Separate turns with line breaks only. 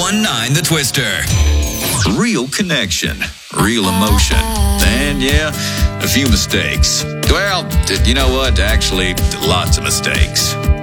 1019 The Twister. Real connection, real emotion, and yeah, a few mistakes. Well, you know what? Actually, lots of mistakes.